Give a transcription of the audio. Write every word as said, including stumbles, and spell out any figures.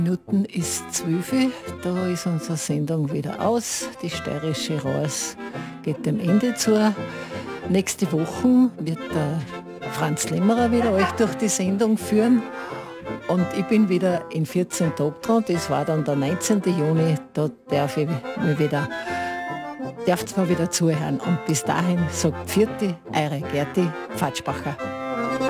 Minuten ist zwölf. Da ist unsere Sendung wieder aus. Die steirische Raus geht dem Ende zu. Nächste Woche wird der Franz Lämmerer wieder euch durch die Sendung führen. Und ich bin wieder in vierzehn Tagen dran. Das war dann der neunzehnten Juni. Da darf ich mir wieder, darfst mir wieder zuhören. Und bis dahin sagt Vierte, eure Gerti Fatschbacher.